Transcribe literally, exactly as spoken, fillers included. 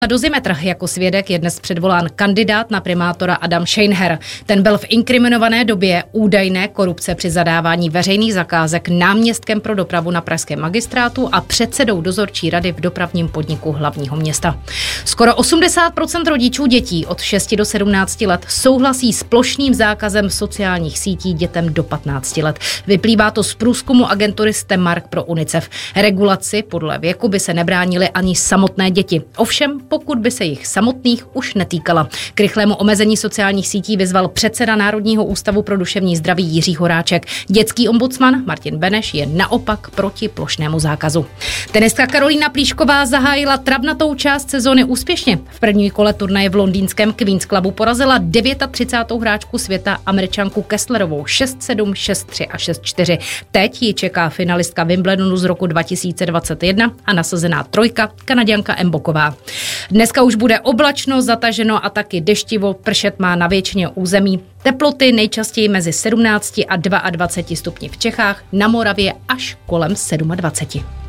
Na dozimetr jako svědek je dnes předvolán kandidát na primátora Adam Scheinher. Ten byl v inkriminované době údajné korupce při zadávání veřejných zakázek náměstkem pro dopravu na pražském magistrátu a předsedou dozorčí rady v dopravním podniku hlavního města. Skoro osmdesát procent rodičů dětí od šesti do sedmnácti let souhlasí s plošným zákazem sociálních sítí dětem do patnácti let. Vyplývá to z průzkumu agentury Stemark pro UNICEF. Regulaci podle věku by se nebránily ani samotné děti. Ovšem, pokud by se jich samotných už netýkala. K rychlému omezení sociálních sítí vyzval předseda Národního ústavu pro duševní zdraví Jiří Horáček. Dětský ombudsman Martin Beneš je naopak proti plošnému zákazu. Tenistka Karolína Plíšková zahájila travnatou část sezóny úspěšně. V první kole turnaje v londýnském Queen's Clubu porazila třicátou devátou hráčku světa Američanku Kesslerovou šest sedm, šest tři a šest čtyři. Teď ji čeká finalistka Wimbledonu z roku dva tisíce dvacet jedna a nasazená trojka Kanaďanka Mboková. Dneska už bude oblačno, zataženo a taky deštivo, pršet má na většině území. Teploty nejčastěji mezi sedmnácti a dvaceti dvěma stupni v Čechách, na Moravě až kolem dvaceti sedmi.